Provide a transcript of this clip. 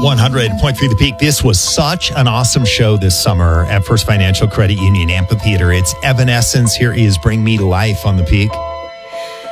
100.3 The Peak. This was such an awesome show this summer at First Financial Credit Union Amphitheater. It's Evanescence. Here is Bring Me to Life on The Peak.